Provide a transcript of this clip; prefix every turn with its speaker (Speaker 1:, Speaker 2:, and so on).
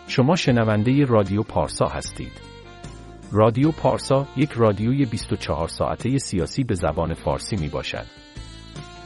Speaker 1: شما شنونده رادیو پارسا هستید. رادیو پارسا یک رادیوی 24 ساعته سیاسی به زبان فارسی می باشد.